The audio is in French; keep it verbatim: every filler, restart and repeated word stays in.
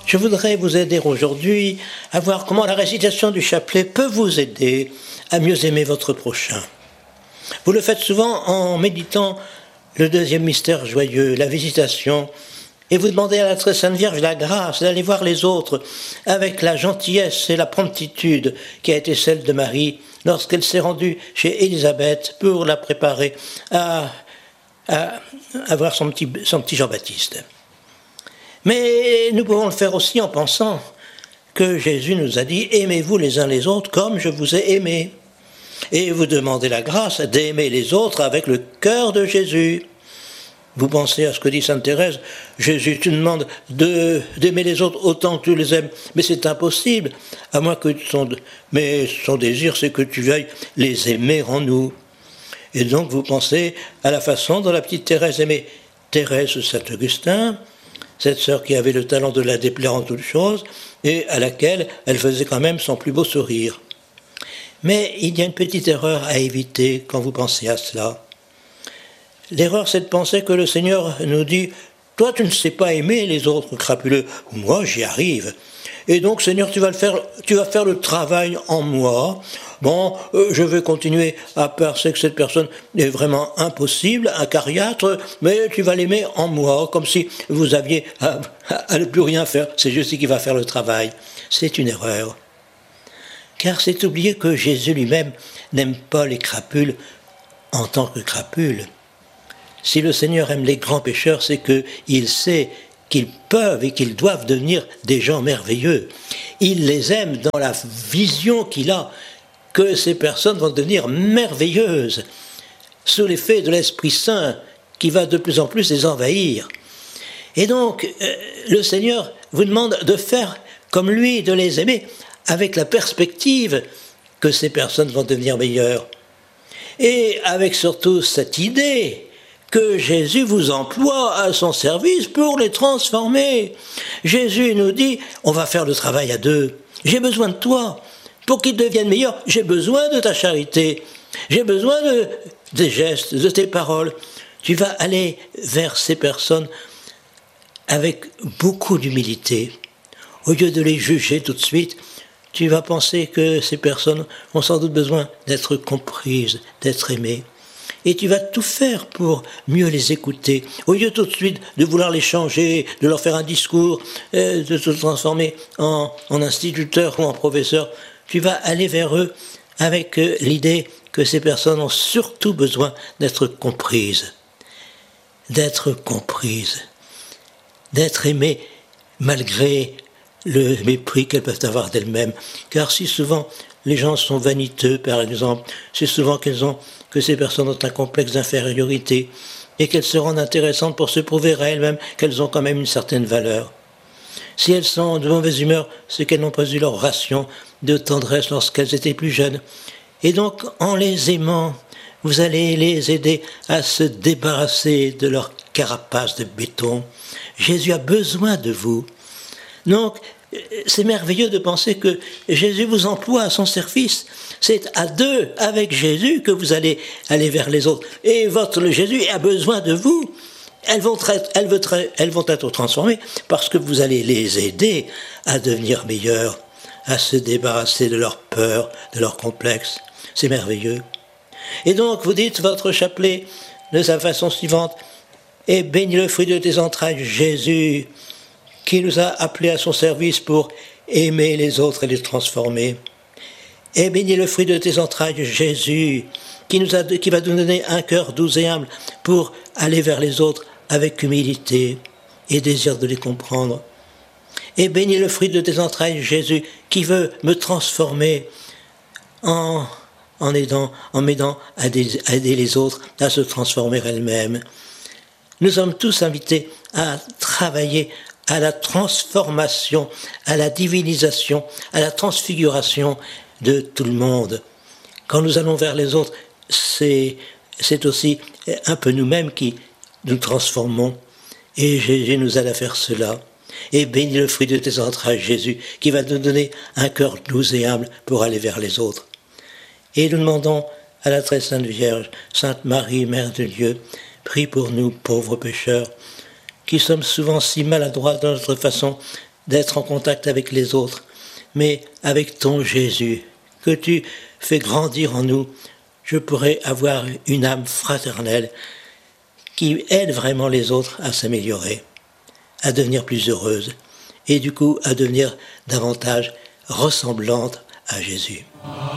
Je voudrais vous aider aujourd'hui à voir comment la récitation du chapelet peut vous aider à mieux aimer votre prochain. Vous le faites souvent en méditant le deuxième mystère joyeux, la visitation, et vous demandez à la très sainte Vierge la grâce d'aller voir les autres avec la gentillesse et la promptitude qui a été celle de Marie lorsqu'elle s'est rendue chez Élisabeth pour la préparer à, à, à voir son petit, son petit Jean-Baptiste. Mais nous pouvons le faire aussi en pensant que Jésus nous a dit « Aimez-vous les uns les autres comme je vous ai aimés ». Et vous demandez la grâce d'aimer les autres avec le cœur de Jésus. Vous pensez à ce que dit sainte Thérèse, Jésus te demande de, d'aimer les autres autant que tu les aimes, mais c'est impossible, à moins que son, mais son désir c'est que tu veuilles les aimer en nous. Et donc vous pensez à la façon dont la petite Thérèse aimait Thérèse Saint-Augustin, cette sœur qui avait le talent de la déplaire en toutes choses, et à laquelle elle faisait quand même son plus beau sourire. Mais il y a une petite erreur à éviter quand vous pensez à cela. L'erreur, c'est de penser que le Seigneur nous dit « Toi, tu ne sais pas aimer les autres crapuleux. Moi, j'y arrive. Et donc, Seigneur, tu vas, le faire, tu vas faire le travail en moi. Bon, euh, je vais continuer à penser que cette personne est vraiment impossible, acariâtre, mais tu vas l'aimer en moi, comme si vous aviez à, à ne plus rien faire. C'est Jésus qui va faire le travail. » C'est une erreur. Car c'est oublier que Jésus lui-même n'aime pas les crapules en tant que crapules. Si le Seigneur aime les grands pécheurs, c'est qu'il sait qu'ils peuvent et qu'ils doivent devenir des gens merveilleux. Il les aime dans la vision qu'il a que ces personnes vont devenir merveilleuses, sous l'effet de l'Esprit Saint qui va de plus en plus les envahir. Et donc, euh, le Seigneur vous demande de faire comme lui, de les aimer, avec la perspective que ces personnes vont devenir meilleures. Et avec surtout cette idée que Jésus vous emploie à son service pour les transformer. Jésus nous dit, on va faire le travail à deux. J'ai besoin de toi. Pour qu'ils deviennent meilleurs, j'ai besoin de ta charité. J'ai besoin de, des gestes, de tes paroles. Tu vas aller vers ces personnes avec beaucoup d'humilité. Au lieu de les juger tout de suite, tu vas penser que ces personnes ont sans doute besoin d'être comprises, d'être aimées. Et tu vas tout faire pour mieux les écouter. Au lieu tout de suite de vouloir les changer, de leur faire un discours, euh, de te transformer en, en instituteur ou en professeur, tu vas aller vers eux avec euh, l'idée que ces personnes ont surtout besoin d'être comprises. D'être comprises. D'être aimées malgré le mépris qu'elles peuvent avoir d'elles-mêmes. Car si souvent les gens sont vaniteux, par exemple, c'est souvent qu'elles ont, que ces personnes ont un complexe d'infériorité et qu'elles se rendent intéressantes pour se prouver à elles-mêmes qu'elles ont quand même une certaine valeur. Si elles sont de mauvaise humeur, c'est qu'elles n'ont pas eu leur ration de tendresse lorsqu'elles étaient plus jeunes. Et donc, en les aimant, vous allez les aider à se débarrasser de leur carapace de béton. Jésus a besoin de vous. Donc, c'est merveilleux de penser que Jésus vous emploie à son service. C'est à deux, avec Jésus, que vous allez aller vers les autres. Et votre Jésus a besoin de vous. Elles vont être, elles vont être, elles vont être transformées parce que vous allez les aider à devenir meilleures, à se débarrasser de leur peur, de leur complexe. C'est merveilleux. Et donc, vous dites votre chapelet de sa façon suivante. Et bénis le fruit de tes entrailles, Jésus, qui nous a appelés à son service pour aimer les autres et les transformer. Et bénis le fruit de tes entrailles, Jésus, qui, nous a, qui va nous donner un cœur doux et humble pour aller vers les autres avec humilité et désir de les comprendre. Et bénis le fruit de tes entrailles, Jésus, qui veut me transformer en, en aidant, en m'aidant à aider, à aider les autres à se transformer elles-mêmes. Nous sommes tous invités à travailler à la transformation, à la divinisation, à la transfiguration de tout le monde. Quand nous allons vers les autres, c'est, c'est aussi un peu nous-mêmes qui nous transformons. Et Jésus nous aide à faire cela. Et bénis le fruit de tes entrailles, Jésus, qui va nous donner un cœur doux et humble pour aller vers les autres. Et nous demandons à la très sainte Vierge, Sainte Marie, Mère de Dieu, prie pour nous, pauvres pécheurs, qui sommes souvent si maladroits dans notre façon d'être en contact avec les autres, mais avec ton Jésus, que tu fais grandir en nous, je pourrais avoir une âme fraternelle qui aide vraiment les autres à s'améliorer, à devenir plus heureuse, et du coup à devenir davantage ressemblante à Jésus.